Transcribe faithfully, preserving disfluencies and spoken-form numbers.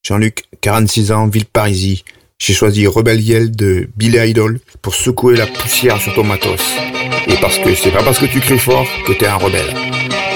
Jean-Luc, quarante-six ans, ville Parisie. J'ai choisi Rebel Yell de Billy Idol pour secouer la poussière sur ton matos. Et parce que c'est pas parce que tu cries fort que t'es un rebelle.